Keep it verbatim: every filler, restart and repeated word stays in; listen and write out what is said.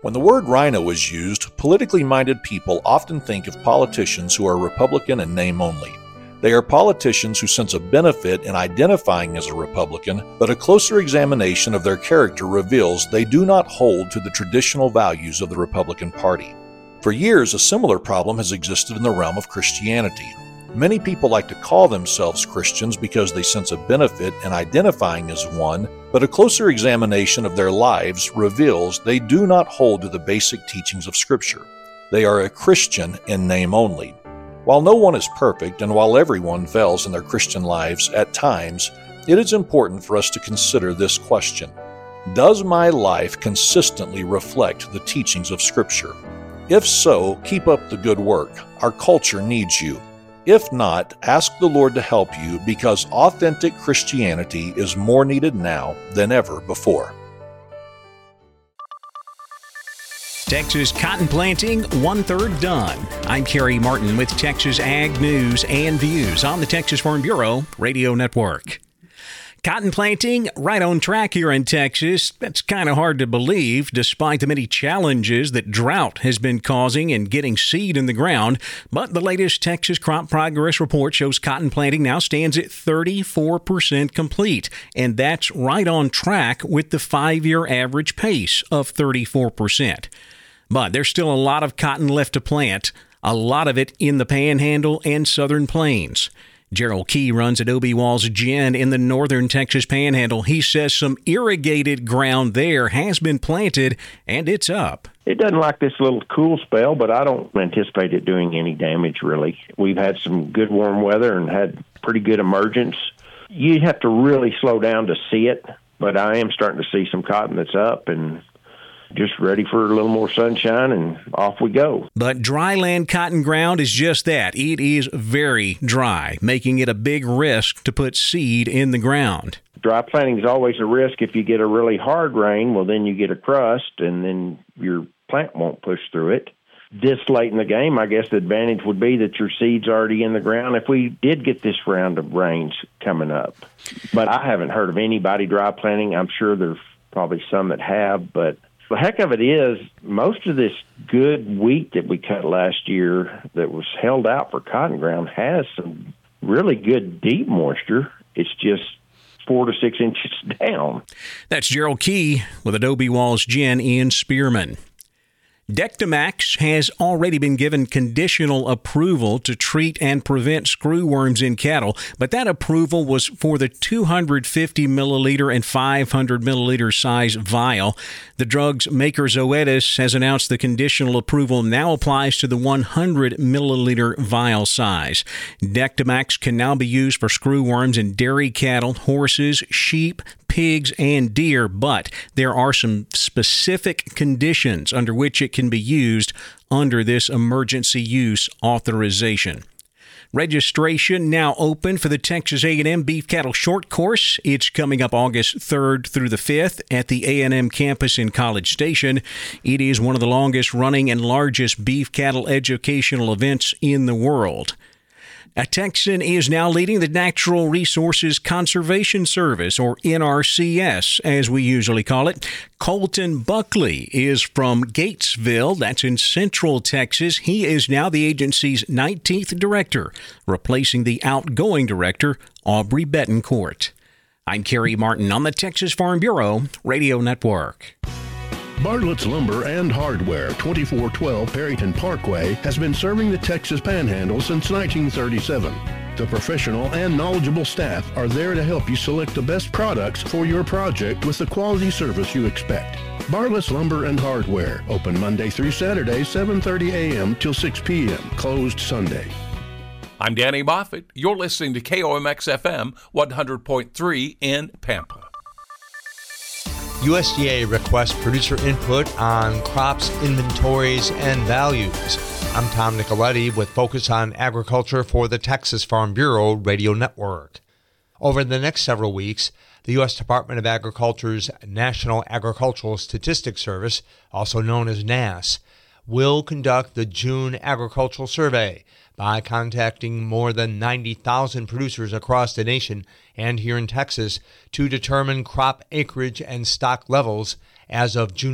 When the word rhino is used, politically minded people often think of politicians who are Republican in name only. They are politicians who sense a benefit in identifying as a Republican, but a closer examination of their character reveals they do not hold to the traditional values of the Republican Party. For years, a similar problem has existed in the realm of Christianity. Many people like to call themselves Christians because they sense a benefit in identifying as one, but a closer examination of their lives reveals they do not hold to the basic teachings of Scripture. They are a Christian in name only. While no one is perfect, and while everyone fails in their Christian lives at times, it is important for us to consider this question: does my life consistently reflect the teachings of Scripture? If so, keep up the good work. Our culture needs you. If not, ask the Lord to help you, because authentic Christianity is more needed now than ever before. Texas cotton planting, one-third done. I'm Kerry Martin with Texas Ag News and Views on the Texas Farm Bureau Radio Network. Cotton planting right on track here in Texas. That's kind of hard to believe, despite the many challenges that drought has been causing in getting seed in the ground. But the latest Texas Crop Progress Report shows cotton planting now stands at thirty-four percent complete, and that's right on track with the five-year average pace of thirty-four percent. But there's still a lot of cotton left to plant, a lot of it in the Panhandle and Southern Plains. Gerald Key runs Adobe Walls Gin in the northern Texas Panhandle. He says some irrigated ground there has been planted, and it's up. It doesn't like this little cool spell, but I don't anticipate it doing any damage, really. We've had some good warm weather and had pretty good emergence. You have to really slow down to see it, but I am starting to see some cotton that's up and just ready for a little more sunshine, and off we go. But dryland cotton ground is just that. It is very dry, making it a big risk to put seed in the ground. Dry planting is always a risk. If you get a really hard rain, well, then you get a crust, and then your plant won't push through it. This late in the game, I guess the advantage would be that your seed's already in the ground if we did get this round of rains coming up. But I haven't heard of anybody dry planting. I'm sure there's probably some that have, but the heck of it is, most of this good wheat that we cut last year that was held out for cotton ground has some really good deep moisture. It's just four to six inches down. That's Gerald Key with Adobe Walls Gin in Spearman. Dectomax has already been given conditional approval to treat and prevent screwworms in cattle, but that approval was for the two hundred fifty milliliter and five hundred milliliter size vial. The drug's maker Zoetis has announced the conditional approval now applies to the one hundred milliliter vial size. Dectomax can now be used for screwworms in dairy cattle, horses, sheep, pigs, and deer, but there are some specific conditions under which it can be used under this emergency use authorization. Registration now open for the Texas A and M Beef Cattle Short Course. It's coming up August third through the fifth at the A and M campus in College Station. It is one of the longest running and largest beef cattle educational events in the world. A Texan is now leading the Natural Resources Conservation Service, or N R C S, as we usually call it. Colton Buckley is from Gatesville, that's in Central Texas. He is now the agency's nineteenth director, replacing the outgoing director, Aubrey Betancourt. I'm Kerry Martin on the Texas Farm Bureau Radio Network. Bartlett's Lumber and Hardware, twenty-four twelve Perryton Parkway, has been serving the Texas Panhandle since nineteen thirty-seven. The professional and knowledgeable staff are there to help you select the best products for your project with the quality service you expect. Bartlett's Lumber and Hardware, open Monday through Saturday, seven thirty a.m. till six p.m., closed Sunday. I'm Danny Moffett. You're listening to K O M X F M one hundred point three in Pampa. U S D A requests producer input on crops, inventories, and values. I'm Tom Nicoletti with Focus on Agriculture for the Texas Farm Bureau Radio Network. Over the next several weeks, the U S Department of Agriculture's National Agricultural Statistics Service, also known as N A S, will conduct the June Agricultural Survey by contacting more than ninety thousand producers across the nation and here in Texas to determine crop acreage and stock levels as of June